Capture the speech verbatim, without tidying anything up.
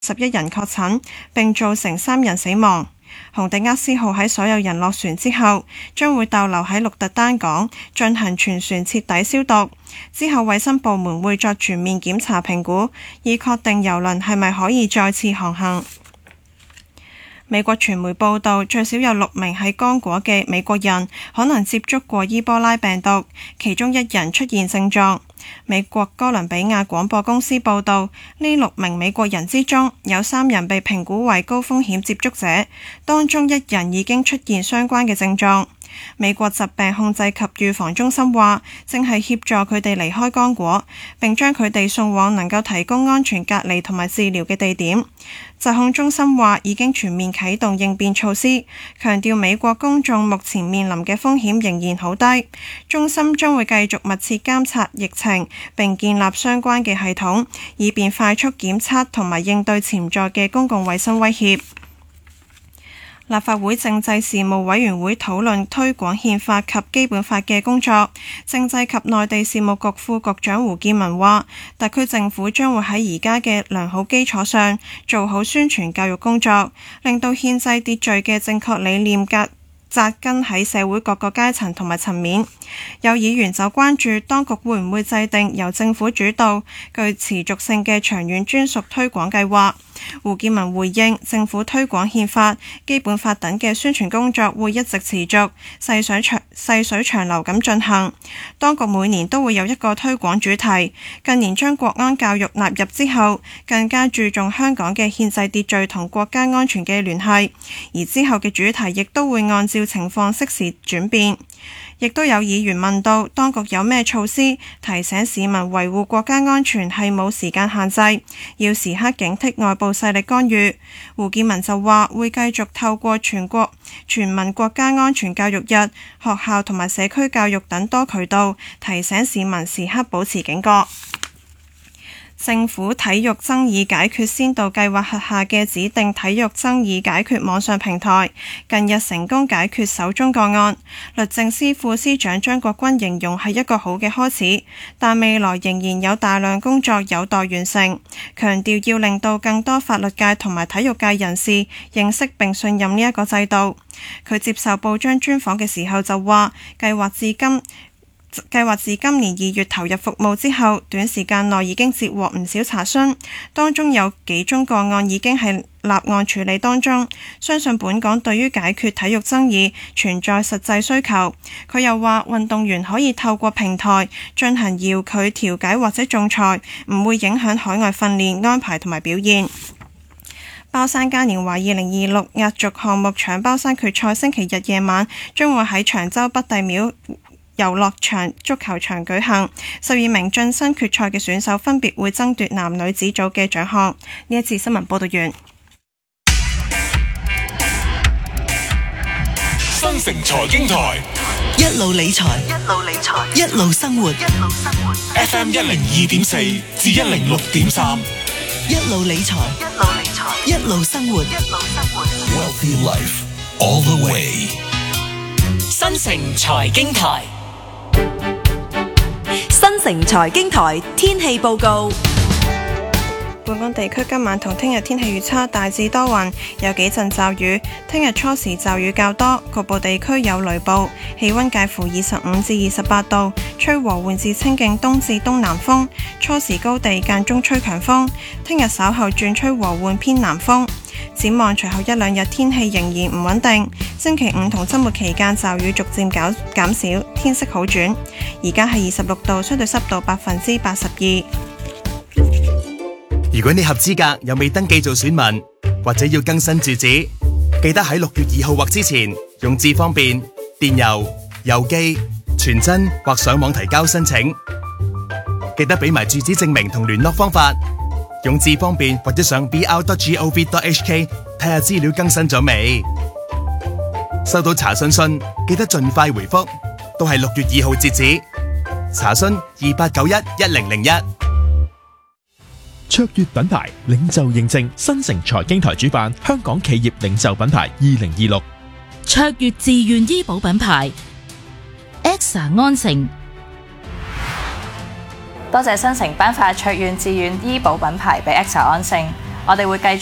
十一人確診，並造成三人死亡。洪迪厄斯號喺所有人落船之後，將會逗留喺鹿特丹港進行全船徹底消毒。之後，衛生部門會作全面檢查評估，以確定郵輪係咪可以再次航行。美國傳媒報道，最少有六名喺剛果嘅美國人可能接觸過伊波拉病毒，其中一人出現症狀。美國哥倫比亞廣播公司報道，呢六名美國人之中，有三人被評估為高風險接觸者，當中一人已經出現相關嘅症狀。美國疾病控制及預防中心話，正係協助佢哋離開剛果，並將佢哋送往能夠提供安全隔離同埋治療嘅地點。疾控中心話已經全面啟動應變措施，強調美國公眾目前面臨嘅風險仍然好低。中心將會繼續密切監察疫情，並建立相關嘅系統，以便快速檢測同埋應對潛在嘅公共衛生威脅。立法會政制事務委員會討論推廣憲法及基本法嘅工作。政制及內地事務局副局長胡建文話，特區政府將會喺而家嘅良好基礎上做好宣傳教育工作，令到憲制秩序嘅正確理念格扎根喺社會各個階層同埋層面。有議員就關注當局會唔會制定由政府主導、具持續性嘅長遠專屬推廣計劃。胡建文回應，政府推廣憲法、基本法等嘅宣傳工作會一直持續，細水長細水長流咁進行。當局每年都會有一個推廣主題，近年將國安教育納入之後，更加注重香港嘅憲制秩序同國家安全嘅聯繫，而之後嘅主題亦都會按照情況適時轉變。亦都有議員問到，當局有咩措施提醒市民維護國家安全係冇時間限制，要時刻警惕外部勢力干預。胡建文就話會繼續透過全國全民國家安全教育日、學校同埋社區教育等多渠道，提醒市民時刻保持警覺。政府體育爭議解決先導計劃轄下嘅指定體育爭議解決網上平台，近日成功解決首宗個案。律政司副司長張國軍形容係一個好嘅開始，但未來仍然有大量工作有待完成，強調要令到更多法律界同埋體育界人士認識並信任呢一個制度。佢接受報章專訪嘅時候就話，計劃至今計劃自今年二月投入服務之後，短時間內已經接獲唔少查詢，當中有幾宗個案已經係立案處理當中。相信本港對於解決體育爭議存在實際需求。佢又話，運動員可以透過平台進行遙距調解或者仲裁，唔會影響海外訓練安排同埋表現。包山嘉年華二零二六壓軸項目搶包山決賽星期日夜晚將會喺長洲北帝廟遊樂場足球場舉行，十二名晉身決賽嘅選手分別會爭奪男女子組嘅獎項。呢一次新聞報道完。 新城財經台一路理財，一路理財，一路生活，一路生活。 F M 一零二點四至一零六點三， 一路理財，一路理財，一路生活，一路生活。 Wealthy Life all the way。 新城財經台。 新城財經台天氣報告。 本港地區今晚同聽日天氣預測大致多雲，有幾陣驟雨。聽日初時驟雨較多，局部地區有雷暴。氣溫介乎二十五至二十八度，吹和緩至清勁東至東南風。初時高地間中吹強風。聽日稍後轉吹和緩偏南風。展望隨後一兩日天氣仍然唔穩定，星期五同周末期間驟雨逐漸減減少，天色好轉。而家係二十六度，相對濕度百分之八十二。 如果你合資格又未登記做選民，或者要更新住址，記得喺六月二號或之前用智方便、電郵、郵寄、傳真或上網提交申請。記得俾埋住址證明同聯絡方法。用智方便或者上 b r dot gov dot h k 睇下資料更新咗未。收到查詢信記得盡快回覆，都係六月二號截止。查詢二八九一一零零一。 卓越品牌領袖認證，新城財經台主辦香港企業領袖品牌二零二六。 卓越自願醫保品牌 Exa 安誠。 多謝新城頒發卓越自願醫保品牌俾 Exa 安誠。 我哋會繼續